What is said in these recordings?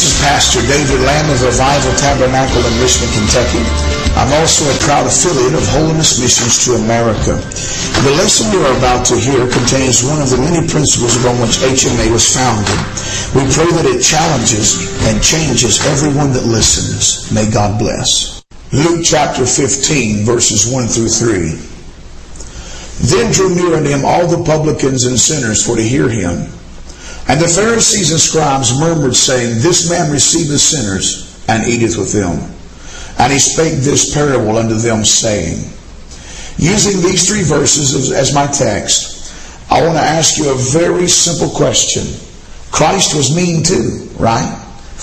This is Pastor David Lamb of Revival Tabernacle in Richmond, Kentucky. I'm also a proud affiliate of Holiness Missions to America. The lesson you are about to hear contains one of the many principles upon which HMA was founded. We pray that it challenges and changes everyone that listens. May God bless. Luke chapter 15, verses 1 through 3. Then drew near unto him all the publicans and sinners for to hear him. And the Pharisees and scribes murmured, saying, This man receiveth sinners, and eateth with them. And he spake this parable unto them, saying, using these three verses as my text, I want to ask you a very simple question. Christ was mean too, right?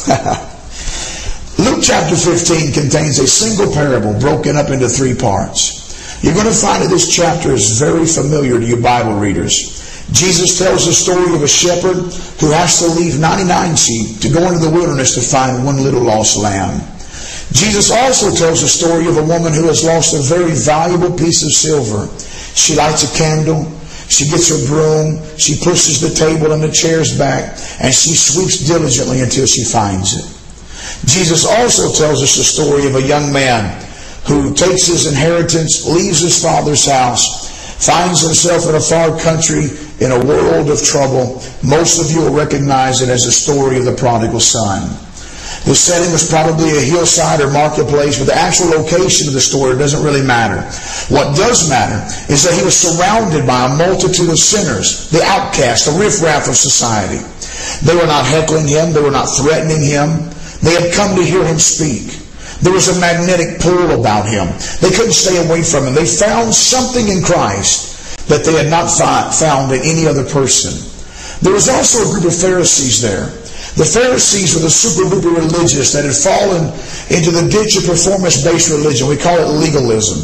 Luke chapter 15 contains a single parable broken up into three parts. You're going to find that this chapter is very familiar to you Bible readers. Jesus tells the story of a shepherd who has to leave 99 sheep to go into the wilderness to find one little lost lamb. Jesus also tells the story of a woman who has lost a very valuable piece of silver. She lights a candle, she gets her broom, she pushes the table and the chairs back, and she sweeps diligently until she finds it. Jesus also tells us the story of a young man who takes his inheritance, leaves his father's house, finds himself in a far country in a world of trouble. Most of you will recognize it as the story of the prodigal son. The setting was probably a hillside or marketplace, but the actual location of the story doesn't really matter. What does matter is that he was surrounded by a multitude of sinners, the outcast, the riffraff of society. They were not heckling him. They were not threatening him. They had come to hear him speak. There was a magnetic pull about him. They couldn't stay away from him. They found something in Christ that they had not found in any other person. There was also a group of Pharisees there. The Pharisees were the super-duper religious that had fallen into the ditch of performance-based religion. We call it legalism.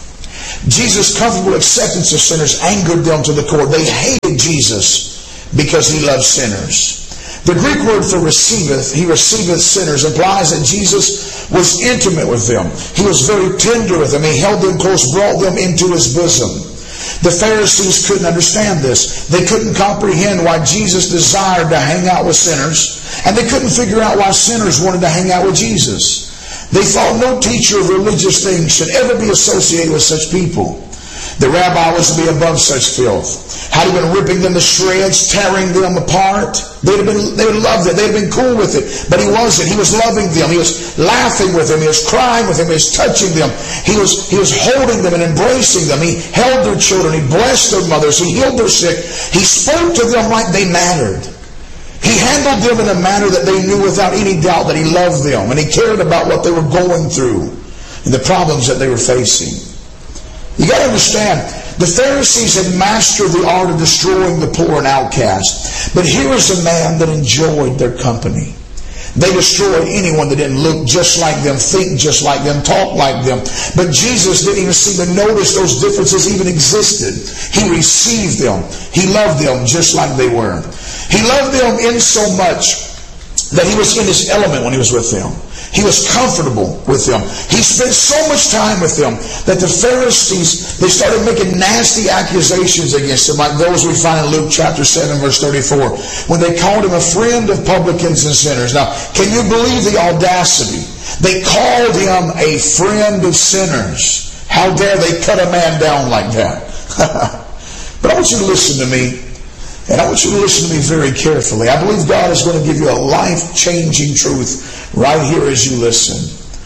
Jesus' comfortable acceptance of sinners angered them to the core. They hated Jesus because he loved sinners. The Greek word for receiveth, he receiveth sinners, implies that Jesus was intimate with them. He was very tender with them. He held them close, brought them into his bosom. The Pharisees couldn't understand this. They couldn't comprehend why Jesus desired to hang out with sinners, and they couldn't figure out why sinners wanted to hang out with Jesus. They thought no teacher of religious things should ever be associated with such people. The rabbi was to be above such filth. Had he been ripping them to shreds, tearing them apart, they would have loved it. They'd have been cool with it. But he wasn't. He was loving them. He was laughing with them. He was crying with them. He was touching them. He was holding them and embracing them. He held their children. He blessed their mothers. He healed their sick. He spoke to them like they mattered. He handled them in a manner that they knew without any doubt that he loved them, and he cared about what they were going through and the problems that they were facing. You got to understand, the Pharisees had mastered the art of destroying the poor and outcast. But here is a man that enjoyed their company. They destroyed anyone that didn't look just like them, think just like them, talk like them. But Jesus didn't even seem to notice those differences even existed. He received them. He loved them just like they were. He loved them in so much that he was in his element when he was with them. He was comfortable with them. He spent so much time with them that the Pharisees, they started making nasty accusations against him, like those we find in Luke chapter 7, verse 34, when they called him a friend of publicans and sinners. Now, can you believe the audacity? They called him a friend of sinners. How dare they cut a man down like that? But I want you to listen to me. And I want you to listen to me very carefully. I believe God is going to give you a life-changing truth right here as you listen.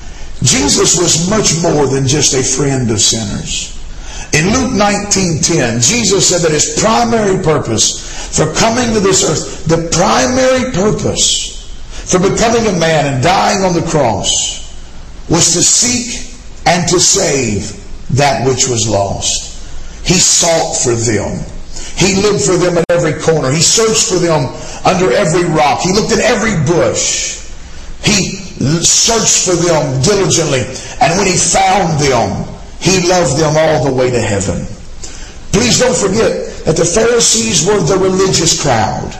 Jesus was much more than just a friend of sinners. In Luke 19:10, Jesus said that his primary purpose for coming to this earth, the primary purpose for becoming a man and dying on the cross, was to seek and to save that which was lost. He sought for them. He looked for them at every corner. He searched for them under every rock. He looked at every bush. He searched for them diligently. And when he found them, he loved them all the way to heaven. Please don't forget that the Pharisees were the religious crowd.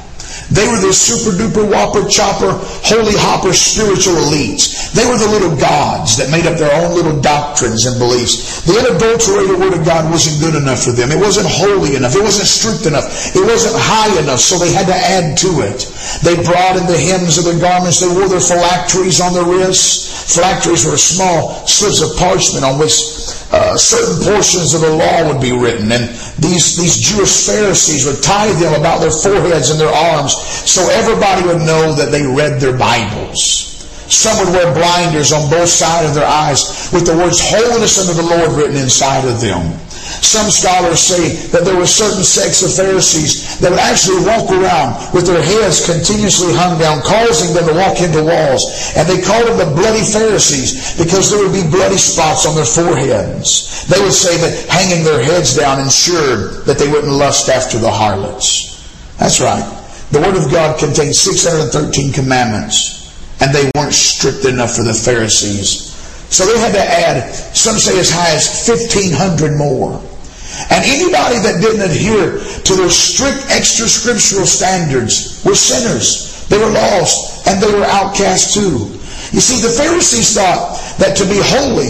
They were the super duper whopper chopper, holy hopper spiritual elites. They were the little gods that made up their own little doctrines and beliefs. The unadulterated Word of God wasn't good enough for them. It wasn't holy enough. It wasn't strict enough. It wasn't high enough, so they had to add to it. They brought in the hems of their garments. They wore their phylacteries on their wrists. Phylacteries were small slips of parchment on which certain portions of the law would be written, and these Jewish Pharisees would tie them about their foreheads and their arms so everybody would know that they read their Bibles. Some would wear blinders on both sides of their eyes with the words holiness unto the Lord written inside of them. Some scholars say that there were certain sects of Pharisees that would actually walk around with their heads continuously hung down, causing them to walk into walls. And they called them the bloody Pharisees because there would be bloody spots on their foreheads. They would say that hanging their heads down ensured that they wouldn't lust after the harlots. That's right. The Word of God contains 613 commandments, and they weren't strict enough for the Pharisees. So they had to add, some say as high as 1,500 more. And anybody that didn't adhere to those strict extra scriptural standards were sinners. They were lost, and they were outcast too. You see, the Pharisees thought that to be holy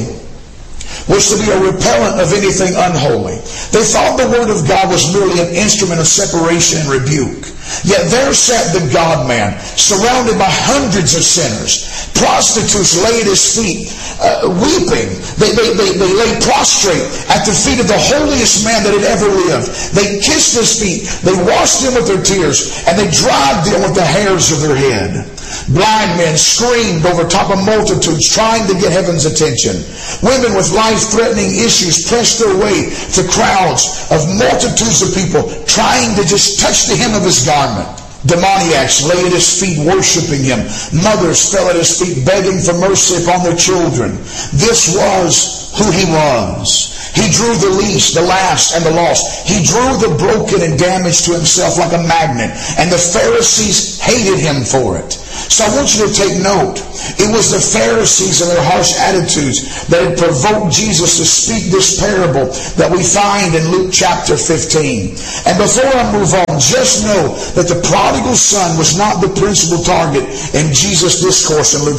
was to be a repellent of anything unholy. They thought the Word of God was merely an instrument of separation and rebuke. Yet there sat the God-man, surrounded by hundreds of sinners. Prostitutes lay at his feet, weeping. They lay prostrate at the feet of the holiest man that had ever lived. They kissed his feet. They washed them with their tears, and they dried them with the hairs of their head. Blind men screamed over top of multitudes trying to get heaven's attention. Women with life-threatening issues pressed their way through crowds of multitudes of people trying to just touch the hem of his garment. Demoniacs lay at his feet worshiping him. Mothers fell at his feet begging for mercy upon their children. This was who he was. He drew the least, the last, and the lost. He drew the broken and damaged to himself like a magnet. And the Pharisees hated him for it. So I want you to take note. It was the Pharisees and their harsh attitudes that had provoked Jesus to speak this parable that we find in Luke chapter 15. And before I move on, just know that the prodigal son was not the principal target in Jesus' discourse in Luke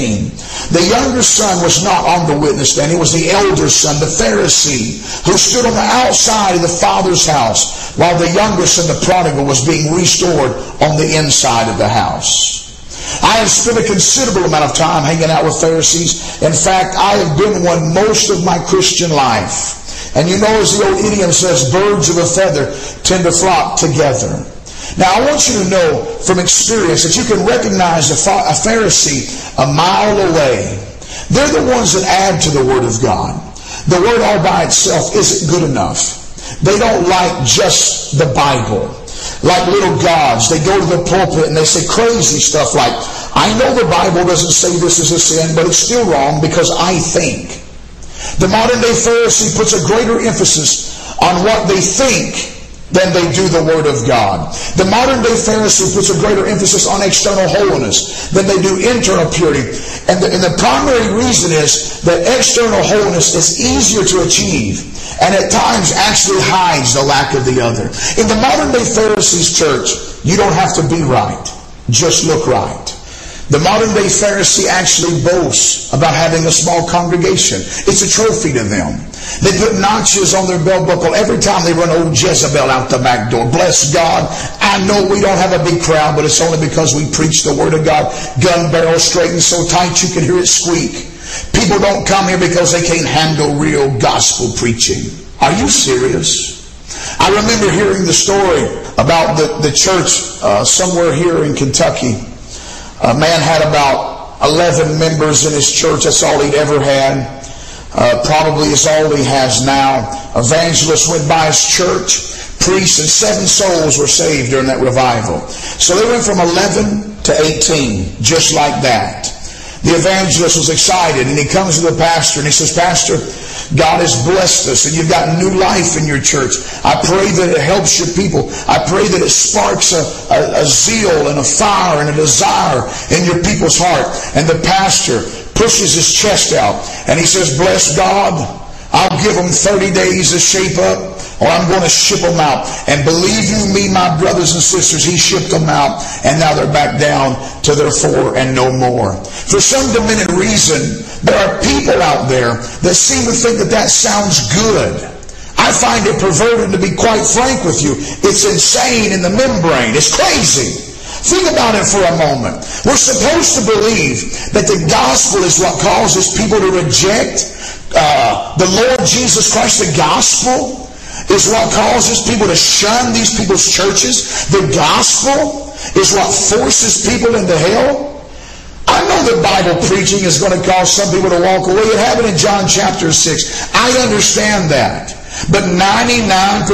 15. The younger son was not on the witness stand. He was the elder son, the Pharisee, who stood on the outside of the Father's house while the younger son, the prodigal, was being restored on the inside of the house. I have spent a considerable amount of time hanging out with Pharisees. In fact, I have been one most of my Christian life. And you know, as the old idiom says, birds of a feather tend to flock together. Now, I want you to know from experience that you can recognize a Pharisee a mile away. They're the ones that add to the Word of God. The Word all by itself isn't good enough. They don't like just the Bible. Like little gods, they go to the pulpit and they say crazy stuff like, I know the Bible doesn't say this is a sin, but it's still wrong because I think. The modern day Pharisee puts a greater emphasis on what they think than they do the Word of God. The modern day Pharisee puts a greater emphasis on external holiness than they do internal purity. And the primary reason is that external holiness is easier to achieve and at times actually hides the lack of the other. In the modern day Pharisee's church, you don't have to be right. Just look right. The modern day Pharisee actually boasts about having a small congregation. It's a trophy to them. They put notches on their belt buckle every time they run old Jezebel out the back door. Bless God, I know we don't have a big crowd, but it's only because we preach the Word of God, gun barrel straight and so tight you can hear it squeak. People don't come here because they can't handle real gospel preaching. Are you serious? I remember hearing the story about the church somewhere here in Kentucky. A man had about 11 members in his church. That's all he'd ever had. Probably is all he has now. Evangelists went by his church. Priests, and 7 souls were saved during that revival. So they went from 11 to 18, just like that. The evangelist was excited, and he comes to the pastor and he says, Pastor, God has blessed us and you've got new life in your church. I pray that it helps your people. I pray that it sparks a zeal and a fire and a desire in your people's heart. And the pastor pushes his chest out and he says, Bless God, I'll give them 30 days to shape up, or I'm going to ship them out. And believe you me, my brothers and sisters, he shipped them out, and now they're back down to their 4 and no more. For some demented reason, there are people out there that seem to think that that sounds good. I find it perverted, to be quite frank with you. It's insane in the membrane. It's crazy. Think about it for a moment. We're supposed to believe that the gospel is what causes people to reject the Lord Jesus Christ. The gospel is what causes people to shun these people's churches. The gospel is what forces people into hell. I know that Bible preaching is going to cause some people to walk away. It happened in John chapter 6. I understand that. But 99%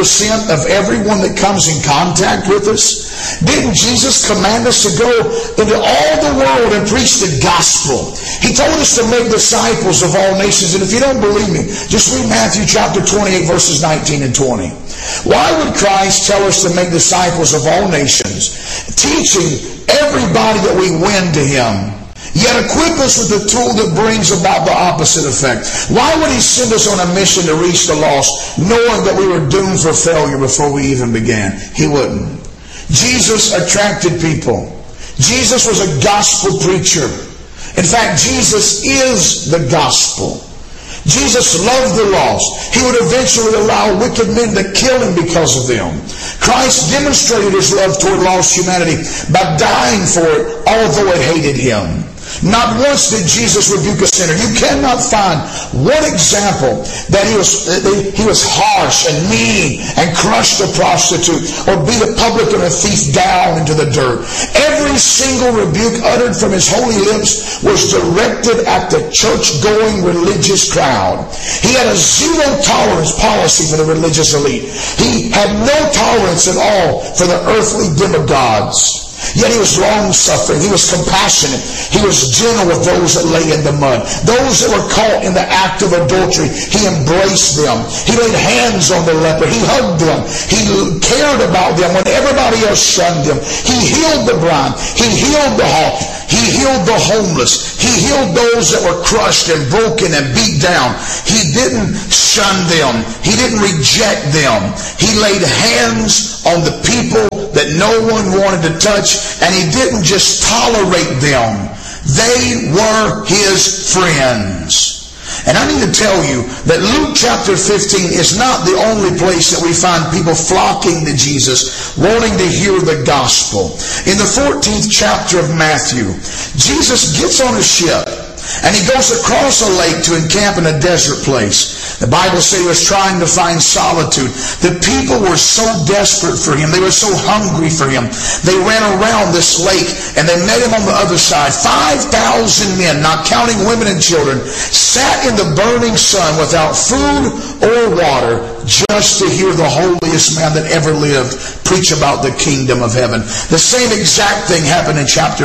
of everyone that comes in contact with us, didn't Jesus command us to go into all the world and preach the gospel? He told us to make disciples of all nations. And if you don't believe me, just read Matthew chapter 28, verses 19 and 20. Why would Christ tell us to make disciples of all nations, teaching everybody that we win to Him, yet equip us with the tool that brings about the opposite effect? Why would He send us on a mission to reach the lost, knowing that we were doomed for failure before we even began? He wouldn't. Jesus attracted people. Jesus was a gospel preacher. In fact, Jesus is the gospel. Jesus loved the lost. He would eventually allow wicked men to kill Him because of them. Christ demonstrated His love toward lost humanity by dying for it, although it hated Him. Not once did Jesus rebuke a sinner. You cannot find one example that he was harsh and mean and crushed a prostitute or beat a publican or thief down into the dirt. Every single rebuke uttered from His holy lips was directed at the church-going religious crowd. He had a zero tolerance policy for the religious elite. He had no tolerance at all for the earthly demagogues. Yet He was long-suffering. He was compassionate. He was gentle with those that lay in the mud. Those that were caught in the act of adultery, He embraced them. He laid hands on the leper. He hugged them. He cared about them when everybody else shunned them. He healed the blind. He healed the halt. He healed the homeless. He healed those that were crushed and broken and beat down. He didn't shun them. He didn't reject them. He laid hands on the people that no one wanted to touch, and He didn't just tolerate them. They were His friends. And I need to tell you that Luke chapter 15 is not the only place that we find people flocking to Jesus, wanting to hear the gospel. In the 14th chapter of Matthew, Jesus gets on a ship and He goes across a lake to encamp in a desert place. The Bible says He was trying to find solitude. The people were so desperate for Him. They were so hungry for Him. They ran around this lake and they met Him on the other side. 5,000 men, not counting women and children, sat in the burning sun without food or water, just to hear the holiest man that ever lived preach about the kingdom of heaven. The same exact thing happened in chapter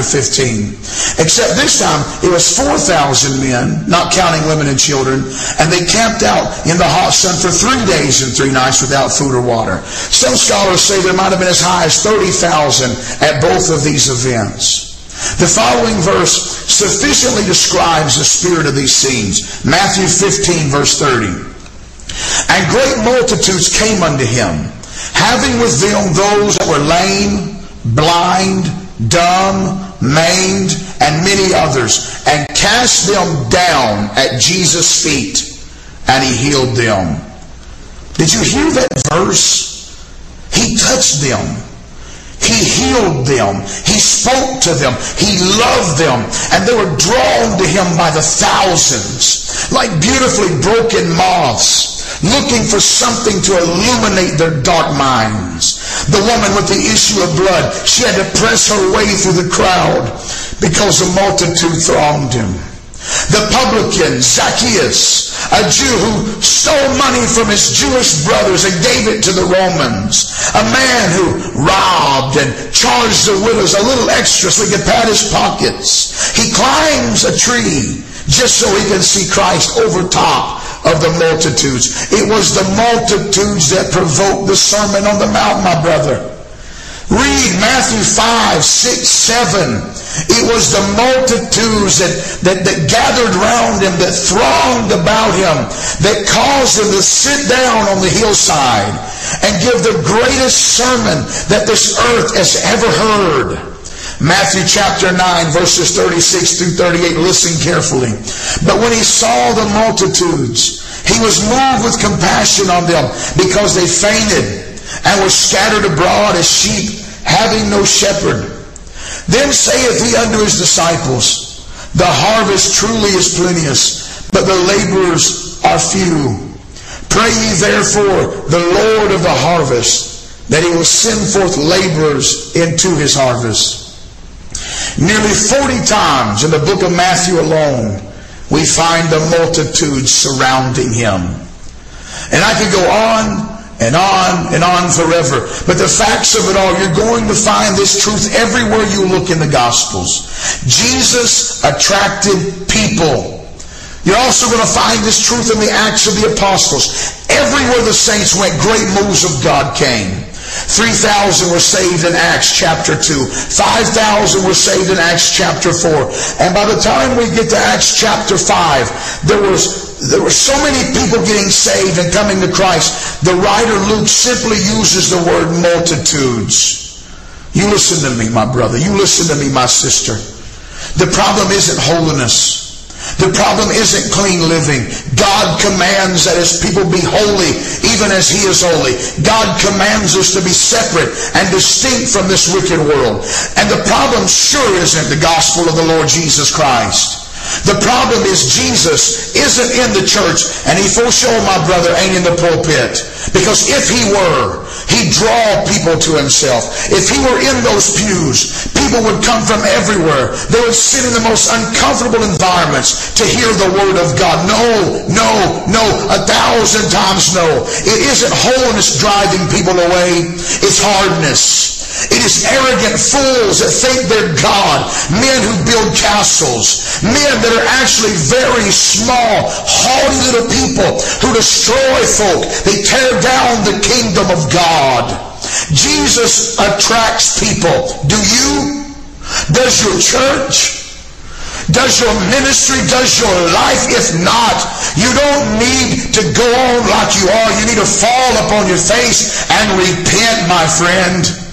15. Except this time it was 4,000 men, not counting women and children, and they camped out in the hot sun for 3 days and 3 nights without food or water. Some scholars say there might have been as high as 30,000 at both of these events. The following verse sufficiently describes the spirit of these scenes. Matthew 15 verse 30. And great multitudes came unto Him, having with them those that were lame, blind, dumb, maimed, and many others, and cast them down at Jesus' feet, and He healed them. Did you hear that verse? He touched them. He healed them. He spoke to them. He loved them. And they were drawn to Him by the thousands, like beautifully broken moths, looking for something to illuminate their dark minds. The woman with the issue of blood, she had to press her way through the crowd because the multitude thronged Him. The publican, Zacchaeus, a Jew who stole money from his Jewish brothers and gave it to the Romans. A man who robbed and charged the widows a little extra so he could pad his pockets. He climbs a tree just so he can see Christ over top of the multitudes. It was the multitudes that provoked the Sermon on the Mount, my brother. Read Matthew 5, 6, 7. It was the multitudes that gathered round him, that thronged about him, that caused him to sit down on the hillside and give the greatest sermon that this earth has ever heard. Matthew chapter 9, verses 36 through 38. Listen carefully. But when he saw the multitudes, he was moved with compassion on them, because they fainted and were scattered abroad as sheep having no shepherd. Then saith he unto his disciples, the harvest truly is plenteous, but the laborers are few. Pray ye therefore the Lord of the harvest, that he will send forth laborers into his harvest. Nearly 40 times in the book of Matthew alone, we find the multitudes surrounding him. And I could go on and on and on forever. But the facts of it all, you're going to find this truth everywhere you look in the Gospels. Jesus attracted people. You're also going to find this truth in the Acts of the Apostles. Everywhere the saints went, great moves of God came. 3,000 were saved in Acts chapter 2. 5,000 were saved in Acts chapter 4. And by the time we get to Acts chapter 5, there were so many people getting saved and coming to Christ. The writer Luke simply uses the word multitudes. You listen to me, my brother. You listen to me, my sister. The problem isn't holiness. The problem isn't clean living. God commands that his people be holy, even as he is holy. God commands us to be separate and distinct from this wicked world. And the problem sure isn't the gospel of the Lord Jesus Christ. The problem is Jesus isn't in the church, and he for sure, my brother, ain't in the pulpit. Because if he were, he'd draw people to himself. If he were in those pews, people would come from everywhere. They would sit in the most uncomfortable environments to hear the word of God. No, no, no, 1,000 times no. It isn't holiness driving people away. It's hardness. It is arrogant fools that think they're God. Men who build castles. Men that are actually very small, haughty little people who destroy folk. They tear down the kingdom of God. Jesus attracts people. Do you? Does your church? Does your ministry? Does your life? If not, you don't need to go on like you are. You need to fall upon your face and repent, my friend.